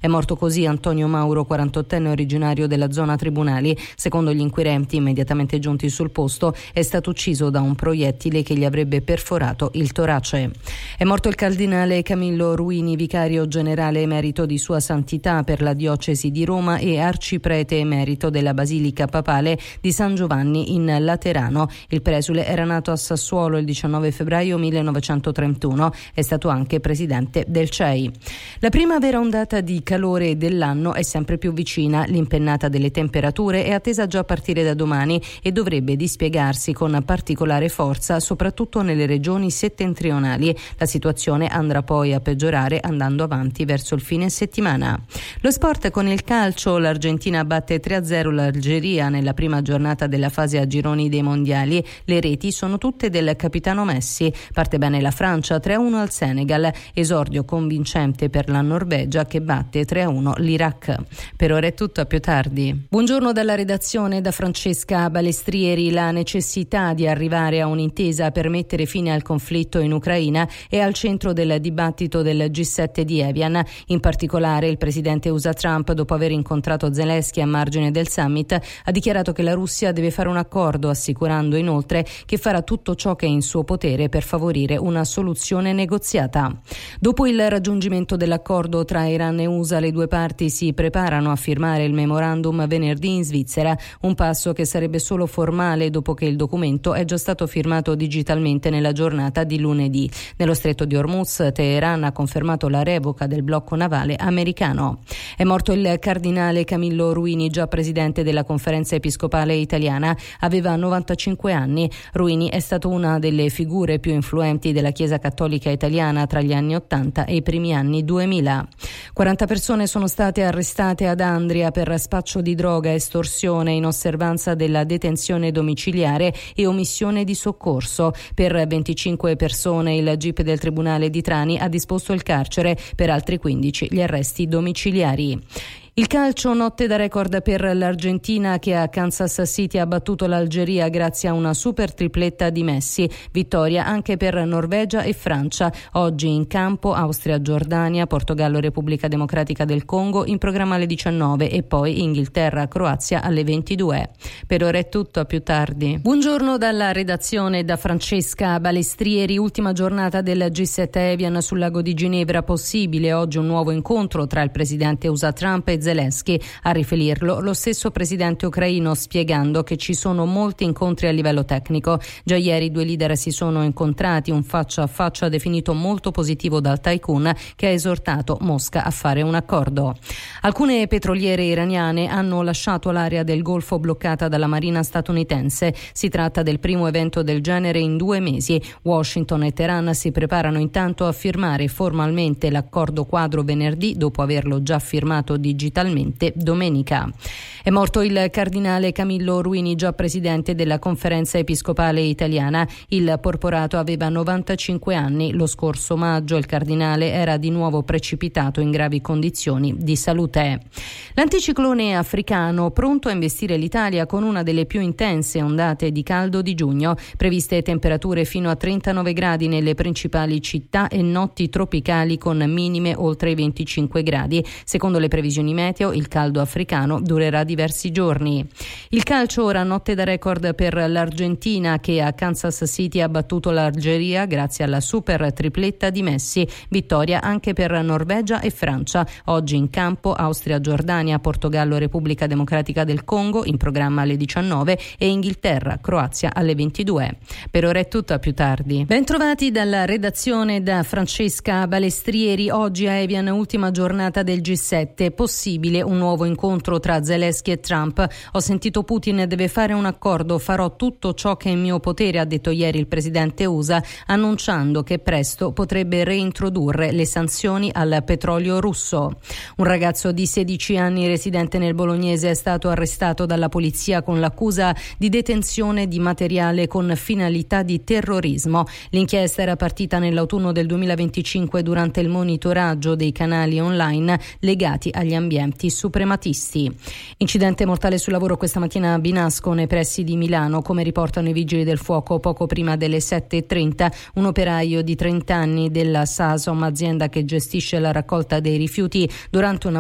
È morto così Antonio Mauro, 48enne originario della zona Tribunali. Secondo gli inquirenti immediatamente giunti sul posto, è stato ucciso da un proiettile che gli avrebbe perforato il torace. È morto il cardinale Camillo Ruini, vicario generale emerito di Sua Santità per la diocesi di Roma e arciprete emerito della Basilica Papale di San Giovanni in Laterano. Il presule era nato a Sassuolo il 19 febbraio 1931, è stato anche presidente del CEI. La prima vera ondata di calore dell'anno è sempre più vicina. L'impennata delle temperature è attesa già a partire da domani e dovrebbe dispiegarsi con particolare forza soprattutto nelle regioni settentrionali. La situazione andrà poi a peggiorare andando avanti verso il fine settimana. Lo sport con il calcio: l'Argentina batte 3-0 l'Algeria nella prima giornata della fase a gironi dei mondiali. Le reti sono tutte del capitano Messi. Parte bene la Francia 3-1 al Senegal, esordio convincente per la Norvegia che batte 3-1 l'Iraq. Per ora è tutto, a più tardi. Buongiorno dalla redazione, da Francesca Balestrieri. La necessità di arrivare a un'intesa per mettere fine al conflitto in Ucraina è al centro del dibattito del G7 di Evian. In particolare il presidente USA Trump, dopo aver incontrato Zelensky a margine del summit, ha dichiarato che la Russia deve fare un accordo, assicurando inoltre che farà tutto ciò che è in suo potere per favorire una soluzione negoziata. Dopo il raggiungimento dell'accordo tra Iran e USA, le due parti si preparano a firmare il memorandum venerdì in Svizzera, un passo che sarebbe solo formale dopo che il documento è già stato firmato digitalmente nella giornata di lunedì. Nello stretto di Hormuz, Teheran ha confermato la revoca del blocco navale americano. È morto il cardinale Camillo Ruini, già presidente della Conferenza Episcopale Italiana. Aveva 95 anni. Ruini è stato una delle figure più influenti della Chiesa Cattolica Italiana tra gli anni 80 e i primi anni 2000. 40 persone sono state arrestate ad Andria per spaccio di droga, estorsione in osservanza della detenzione domiciliare e omissione di soccorso. Per 25 persone il GIP del Tribunale di Trani ha disposto il carcere, per altri 15 gli arresti domiciliari. Il calcio, notte da record per l'Argentina che a Kansas City ha battuto l'Algeria grazie a una super tripletta di Messi. Vittoria anche per Norvegia e Francia. Oggi in campo Austria, Giordania, Portogallo, Repubblica Democratica del Congo, in programma alle 19 e poi Inghilterra, Croazia alle 22. Per ora è tutto, a più tardi. Buongiorno dalla redazione, da Francesca Balestrieri. Ultima giornata del G7 Evian sul lago di Ginevra. Possibile oggi un nuovo incontro tra il presidente USA Trump e Zelensky. A riferirlo lo stesso presidente ucraino, spiegando che ci sono molti incontri a livello tecnico. Già ieri i due leader si sono incontrati, un faccia a faccia definito molto positivo dal tycoon, che ha esortato Mosca a fare un accordo. Alcune petroliere iraniane hanno lasciato l'area del Golfo bloccata dalla marina statunitense. Si tratta del primo evento del genere in 2 mesi. Washington e Teheran si preparano intanto a firmare formalmente l'accordo quadro venerdì, dopo averlo già firmato digitalmente domenica. È morto il cardinale Camillo Ruini, già presidente della Conferenza Episcopale Italiana. Il porporato aveva 95 anni. Lo scorso maggio il cardinale era di nuovo precipitato in gravi condizioni di salute. L'anticiclone africano pronto a investire l'Italia con una delle più intense ondate di caldo di giugno. Previste temperature fino a 39 gradi nelle principali città e notti tropicali con minime oltre i 25 gradi. Secondo le previsioni meteo, il caldo africano durerà diversi giorni. Il calcio ora, notte da record per l'Argentina che a Kansas City ha battuto l'Algeria grazie alla super tripletta di Messi. Vittoria anche per Norvegia e Francia. Oggi in campo Austria, Giordania, Portogallo, Repubblica Democratica del Congo, in programma alle 19 e Inghilterra, Croazia alle 22. Per ora è tutto, a più tardi. Bentrovati dalla redazione, da Francesca Balestrieri. Oggi a Evian, ultima giornata del G7. Possibile un nuovo incontro tra Zelensky e Trump. Ho sentito Putin deve fare un accordo, farò tutto ciò che è in mio potere, ha detto ieri il presidente USA, annunciando che presto potrebbe reintrodurre le sanzioni al petrolio russo. Un ragazzo di 16 anni residente nel Bolognese è stato arrestato dalla polizia con l'accusa di detenzione di materiale con finalità di terrorismo. L'inchiesta era partita nell'autunno del 2025 durante il monitoraggio dei canali online legati agli ambienti suprematisti. Incidente mortale sul lavoro questa mattina a Binasco, nei pressi di Milano. Come riportano i vigili del fuoco, poco prima delle 7:30 un operaio di 30 anni della Sasom, azienda che gestisce la raccolta dei rifiuti, durante una